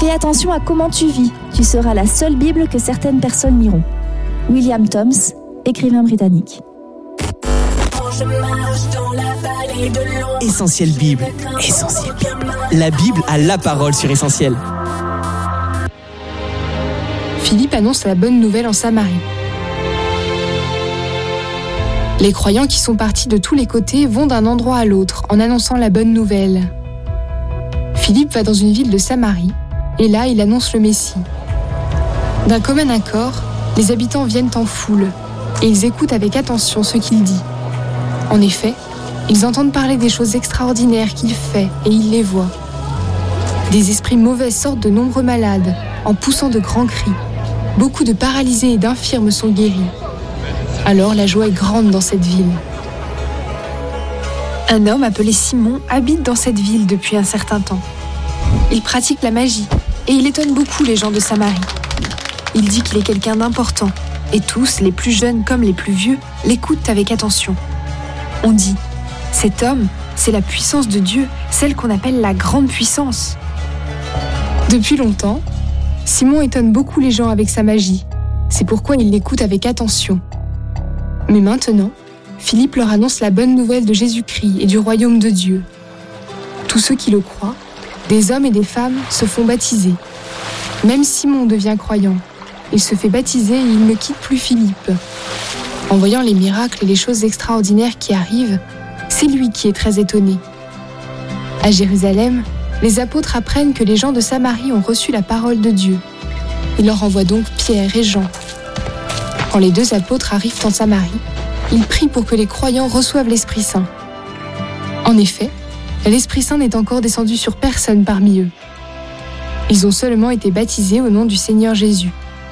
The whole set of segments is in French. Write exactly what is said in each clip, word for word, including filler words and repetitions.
Fais attention à comment tu vis, tu seras la seule Bible que certaines personnes liront. William Thoms, écrivain britannique. Essentiel Bible, Essentiel Bible. La Bible a la parole sur Essentiel. Philippe annonce la bonne nouvelle en Samarie. Les croyants qui sont partis de tous les côtés vont d'un endroit à l'autre en annonçant la bonne nouvelle. Philippe va dans une ville de Samarie et là il annonce le Messie. D'un commun accord, les habitants viennent en foule et ils écoutent avec attention ce qu'il dit. En effet, ils entendent parler des choses extraordinaires qu'il fait et ils les voient. Des esprits mauvais sortent de nombreux malades en poussant de grands cris. Beaucoup de paralysés et d'infirmes sont guéris. Alors la joie est grande dans cette ville. Un homme appelé Simon habite dans cette ville depuis un certain temps. Il pratique la magie et il étonne beaucoup les gens de Samarie. Il dit qu'il est quelqu'un d'important et tous, les plus jeunes comme les plus vieux, l'écoutent avec attention. On dit, cet homme, c'est la puissance de Dieu, celle qu'on appelle la grande puissance. Depuis longtemps, Simon étonne beaucoup les gens avec sa magie. C'est pourquoi il l'écoute avec attention. Mais maintenant, Philippe leur annonce la bonne nouvelle de Jésus-Christ et du royaume de Dieu. Tous ceux qui le croient, des hommes et des femmes, se font baptiser. Même Simon devient croyant. Il se fait baptiser et il ne quitte plus Philippe. En voyant les miracles et les choses extraordinaires qui arrivent, c'est lui qui est très étonné. À Jérusalem, les apôtres apprennent que les gens de Samarie ont reçu la parole de Dieu. Il leur envoie donc Pierre et Jean. Quand les deux apôtres arrivent en Samarie, ils prient pour que les croyants reçoivent l'Esprit Saint. En effet, l'Esprit Saint n'est encore descendu sur personne parmi eux. Ils ont seulement été baptisés au nom du Seigneur Jésus.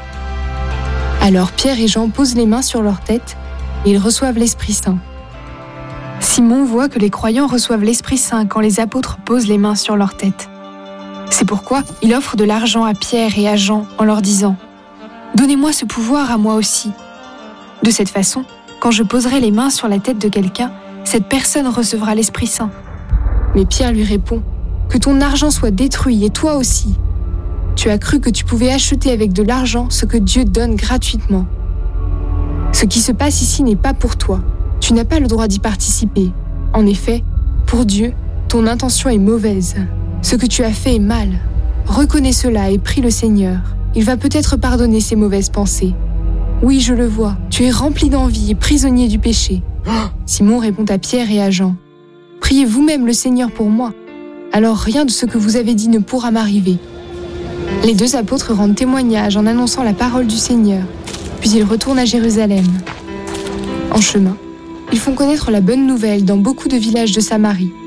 Alors Pierre et Jean posent les mains sur leur tête et ils reçoivent l'Esprit Saint. Simon voit que les croyants reçoivent l'Esprit Saint quand les apôtres posent les mains sur leur tête. C'est pourquoi il offre de l'argent à Pierre et à Jean en leur disant « Donnez-moi ce pouvoir à moi aussi. De cette façon, quand je poserai les mains sur la tête de quelqu'un, cette personne recevra l'Esprit Saint. » Mais Pierre lui répond « Que ton argent soit détruit et toi aussi. Tu as cru que tu pouvais acheter avec de l'argent ce que Dieu donne gratuitement. Ce qui se passe ici n'est pas pour toi. Tu n'as pas le droit d'y participer. En effet, pour Dieu, ton intention est mauvaise. Ce que tu as fait est mal. Reconnais cela et prie le Seigneur. Il va peut-être pardonner ces mauvaises pensées. Oui, je le vois. Tu es rempli d'envie et prisonnier du péché. » Simon répond à Pierre et à Jean. « Priez vous-même le Seigneur pour moi. Alors rien de ce que vous avez dit ne pourra m'arriver. » Les deux apôtres rendent témoignage en annonçant la parole du Seigneur, puis ils retournent à Jérusalem. En chemin, ils font connaître la bonne nouvelle dans beaucoup de villages de Samarie.